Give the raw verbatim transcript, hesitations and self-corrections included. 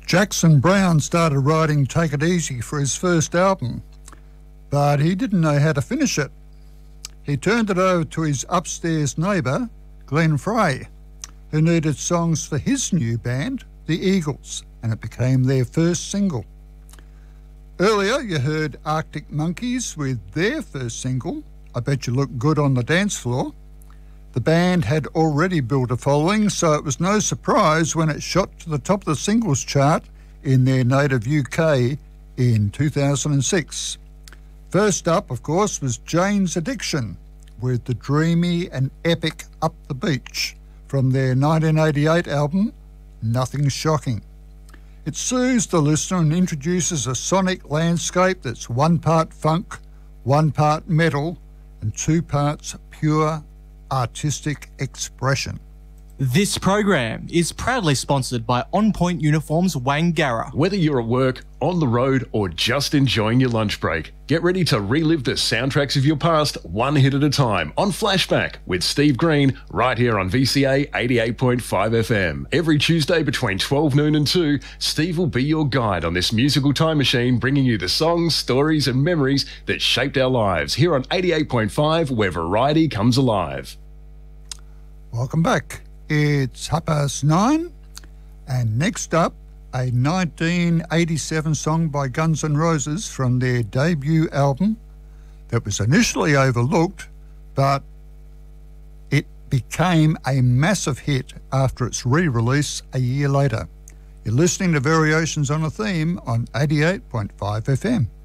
Jackson Browne started writing Take It Easy for his first album, but he didn't know how to finish it. He turned it over to his upstairs neighbour, Glenn Frey, who needed songs for his new band, the Eagles, and it became their first single. Earlier, you heard Arctic Monkeys with their first single, I Bet You Look Good on the Dance Floor. The band had already built a following, so it was no surprise when it shot to the top of the singles chart in their native U K in two thousand six. First up, of course, was Jane's Addiction with the dreamy and epic Up the Beach from their nineteen eighty-eight album, Nothing Shocking. It soothes the listener and introduces a sonic landscape that's one part funk, one part metal, and two parts pure artistic expression. This program is proudly sponsored by On Point Uniforms Wangara. Whether you're at work, on the road, or just enjoying your lunch break, get ready to relive the soundtracks of your past one hit at a time on Flashback with Steve Green right here on V C A eighty-eight point five F M. Every Tuesday between twelve noon and two, Steve will be your guide on this musical time machine, bringing you the songs, stories and memories that shaped our lives here on eighty-eight point five, where variety comes alive. Welcome back. It's half past nine, and next up, a nineteen eighty-seven song by Guns N' Roses from their debut album that was initially overlooked, but it became a massive hit after its re-release a year later. You're listening to Variations on a Theme on eighty-eight point five F M.